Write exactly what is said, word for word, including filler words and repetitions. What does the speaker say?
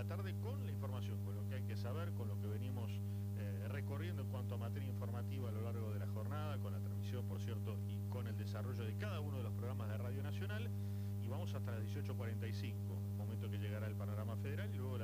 tarde con la información, con lo que hay que saber, con lo que venimos eh, recorriendo en cuanto a materia informativa a lo largo de la jornada, con la transmisión, por cierto, y con el desarrollo de cada uno de los programas de Radio Nacional. Y vamos hasta las dieciocho cuarenta y cinco, momento que llegará el panorama federal y luego la